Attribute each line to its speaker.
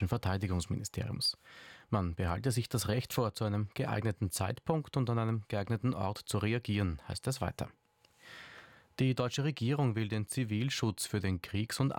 Speaker 1: Verteidigungsministeriums. Man behalte sich das Recht vor, zu einem geeigneten Zeitpunkt und an einem geeigneten Ort zu reagieren, heißt es weiter. Die deutsche Regierung will den Zivilschutz für den Kriegs- und